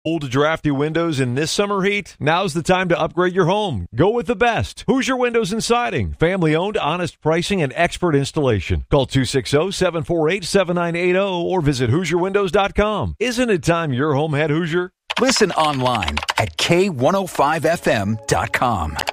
Old drafty windows in this summer heat? Now's the time to upgrade your home. Go with the best. Hoosier Windows and Siding. Family owned, honest pricing, and expert installation. Call 260-748-7980 or visit HoosierWindows.com. Isn't it time your home had Hoosier? Listen online at K105FM.com.